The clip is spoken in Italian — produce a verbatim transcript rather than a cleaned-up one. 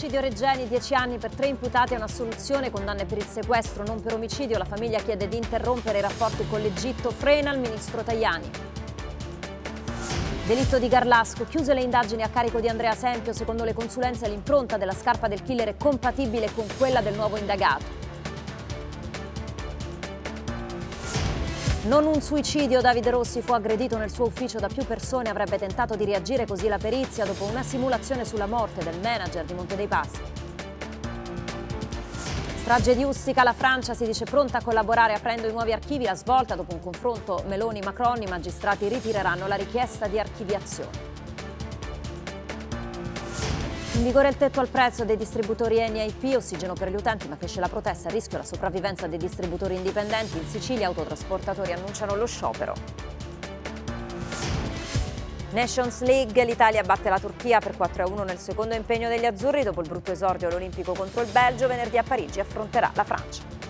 Ovidio Regeni, dieci anni per tre imputati e un'assoluzione, condanne per il sequestro, non per omicidio. La famiglia chiede di interrompere i rapporti con l'Egitto, frena il ministro Tajani. Delitto di Garlasco, chiuse le indagini a carico di Andrea Sempio. Secondo le consulenze l'impronta della scarpa del killer è compatibile con quella del nuovo indagato. Non un suicidio, Davide Rossi fu aggredito nel suo ufficio da più persone, avrebbe tentato di reagire così la perizia dopo una simulazione sulla morte del manager di Monte dei Paschi. Strage di Ustica, la Francia si dice pronta a collaborare aprendo i nuovi archivi. La svolta dopo un confronto Meloni-Macron, i magistrati ritireranno la richiesta di archiviazione. In vigore il tetto al prezzo dei distributori Eni e I P, ossigeno per gli utenti, ma cresce la protesta, a rischio la sopravvivenza dei distributori indipendenti. In Sicilia autotrasportatori annunciano lo sciopero. Nations League, l'Italia batte la Turchia per quattro a uno nel secondo impegno degli azzurri. Dopo il brutto esordio all'Olimpico contro il Belgio, venerdì a Parigi affronterà la Francia.